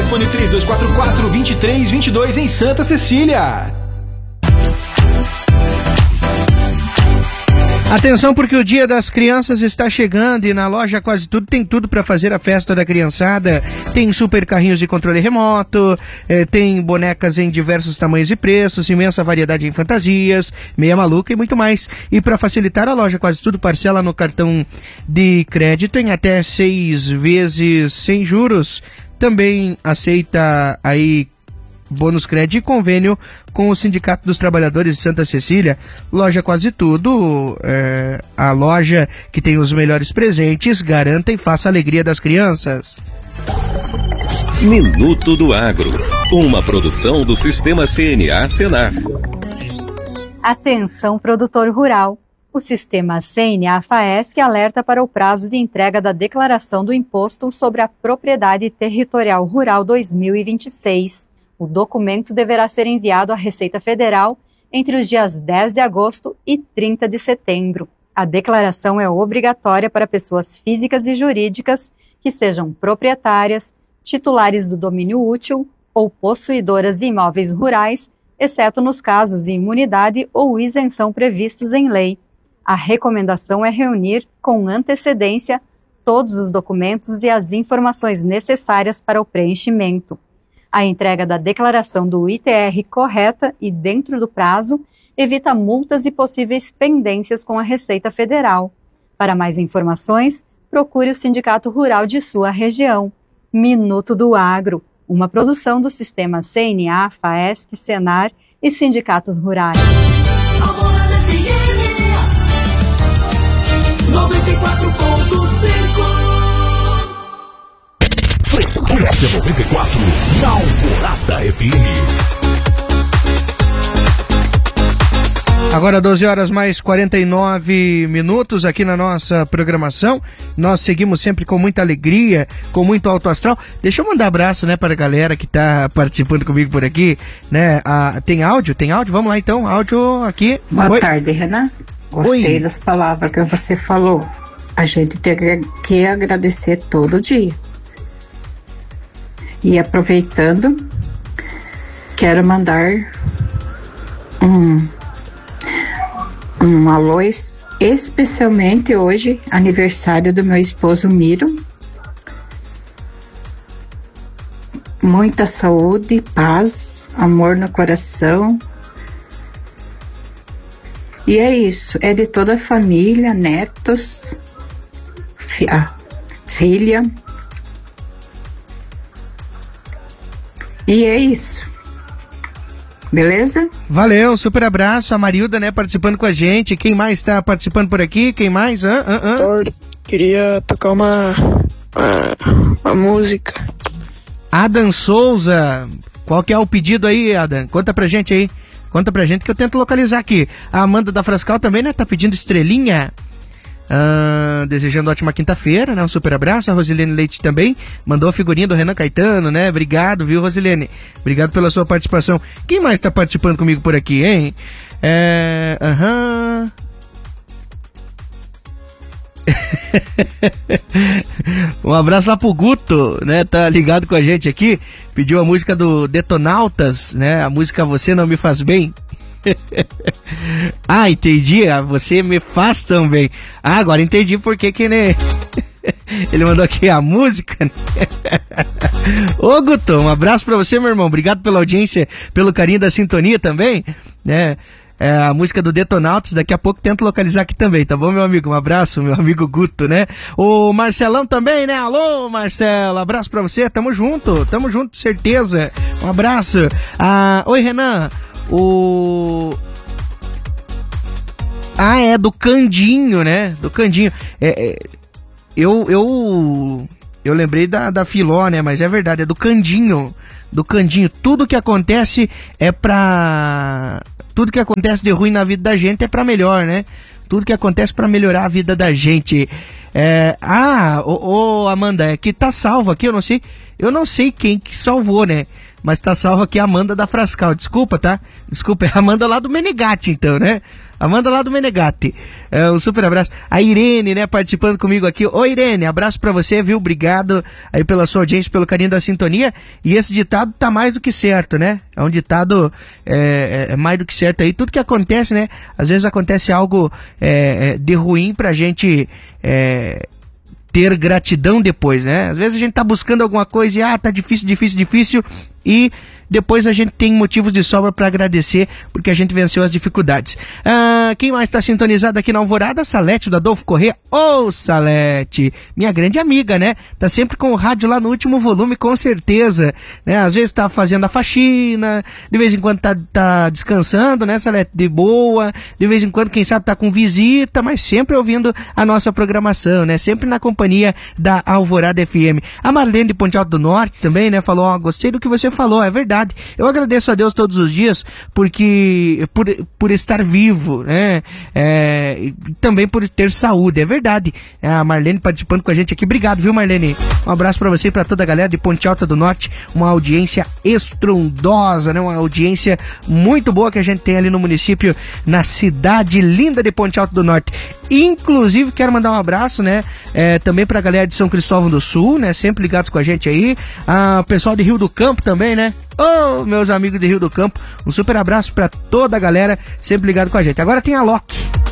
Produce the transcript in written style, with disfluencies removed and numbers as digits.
Telefone 3244-2322 em Santa Cecília. Atenção, porque o Dia das Crianças está chegando e na loja Quase Tudo tem tudo para fazer a festa da criançada. Tem super carrinhos de controle remoto, tem bonecas em diversos tamanhos e preços, imensa variedade em fantasias, meia maluca e muito mais. E para facilitar, a loja Quase Tudo parcela no cartão de crédito em até 6 vezes sem juros. Também aceita aí bônus crédito e convênio com o Sindicato dos Trabalhadores de Santa Cecília. Loja Quase Tudo, a loja que tem os melhores presentes. Garanta e faça a alegria das crianças. Minuto do Agro, uma produção do Sistema CNA Senar. Atenção, produtor rural. O Sistema CNA-FAESC alerta para o prazo de entrega da declaração do Imposto sobre a Propriedade Territorial Rural 2026. O documento deverá ser enviado à Receita Federal entre os dias 10 de agosto e 30 de setembro. A declaração é obrigatória para pessoas físicas e jurídicas que sejam proprietárias, titulares do domínio útil ou possuidoras de imóveis rurais, exceto nos casos de imunidade ou isenção previstos em lei. A recomendação é reunir com antecedência todos os documentos e as informações necessárias para o preenchimento. A entrega da declaração do ITR correta e dentro do prazo evita multas e possíveis pendências com a Receita Federal. Para mais informações, procure o Sindicato Rural de sua região. Minuto do Agro, uma produção do Sistema CNA, FAESC, Senar e Sindicatos Rurais. 94.5 Frequência 94, na Alvorada FM. Agora 12 horas mais 49 minutos aqui na nossa programação. Nós seguimos sempre com muita alegria, com muito alto astral. Deixa eu mandar abraço, né, para a galera que está participando comigo por aqui, né? Tem áudio? Vamos lá então, áudio aqui. Boa tarde, Renan. Gostei das palavras que você falou. A gente tem que agradecer todo dia. E aproveitando, quero mandar um alô especialmente hoje, aniversário do meu esposo Miro. Muita saúde, paz, amor no coração. E é isso, é de toda a família, netos, filha. E é isso. Beleza? Valeu, super abraço. A Marilda, né, participando com a gente. Quem mais tá participando por aqui? Quem mais? Queria tocar uma música. Adam Souza. Qual que é o pedido aí, Adam? Conta pra gente aí. Conta pra gente que eu tento localizar aqui. A Amanda da Frascal também, né, tá pedindo estrelinha. Desejando ótima quinta-feira, né? Um super abraço. A Rosilene Leite também mandou a figurinha do Renan Caetano, né? Obrigado, viu, Rosilene? Obrigado pela sua participação. Quem mais tá participando comigo por aqui, hein? Um abraço lá pro Guto, né? Tá ligado com a gente aqui. Pediu a música do Detonautas, né? A música Você Não Me Faz Bem. Entendi. Você me faz também. Agora entendi por que né? Ele mandou aqui a música, né? Ô Guto, um abraço pra você, meu irmão. Obrigado pela audiência, pelo carinho da sintonia também, né? A música do Detonautas, daqui a pouco tento localizar aqui também, tá bom, meu amigo? Um abraço, meu amigo Guto, né? O Marcelão também, né? Alô, Marcelo, abraço pra você, tamo junto, certeza. Um abraço. Oi, Renan. É do Candinho, né? Do Candinho. Eu lembrei da Filó, né? Mas é verdade, é do Candinho. Do Candinho. Tudo que acontece tudo que acontece de ruim na vida da gente é pra melhor, né? Tudo que acontece pra melhorar a vida da gente. Amanda, é que tá salvo aqui, eu não sei quem que salvou, né? mas tá salvo aqui a Amanda da Frascal. Desculpa, tá? Desculpa, é a Amanda lá do Menegatti, então, né? Amanda lá do Menegatti. Um super abraço. A Irene, né, participando comigo aqui. Ô Irene, abraço pra você, viu? Obrigado aí pela sua audiência, pelo carinho da sintonia. E esse ditado tá mais do que certo, né? É um ditado mais do que certo aí. Tudo que acontece, né? Às vezes acontece algo de ruim pra gente ter gratidão depois, né? Às vezes a gente tá buscando alguma coisa e tá difícil e depois a gente tem motivos de sobra para agradecer porque a gente venceu as dificuldades. Quem mais está sintonizado aqui na Alvorada? Salete, do Adolfo Corrêa. Ô, Salete, minha grande amiga, né? Tá sempre com o rádio lá no último volume, com certeza, né? Às vezes tá fazendo a faxina, de vez em quando tá descansando, né, Salete? De boa, de vez em quando, quem sabe, tá com visita, mas sempre ouvindo a nossa programação, né? Sempre na companhia da Alvorada FM. A Marlene de Ponte Alto do Norte também, né? Falou, gostei do que você falou, é verdade. Eu agradeço a Deus todos os dias porque por estar vivo, né? E também por ter saúde, é verdade. A Marlene participando com a gente aqui. Obrigado, viu, Marlene? Um abraço pra você e pra toda a galera de Ponte Alta do Norte. Uma audiência estrondosa, né? Uma audiência muito boa que a gente tem ali no município, na cidade linda de Ponte Alta do Norte. Inclusive, quero mandar um abraço, né? Também pra galera de São Cristóvão do Sul, né? Sempre ligados com a gente aí. O pessoal de Rio do Campo também, né? Meus amigos de Rio do Campo, um super abraço pra toda a galera, sempre ligado com a gente. Agora tem a Loki.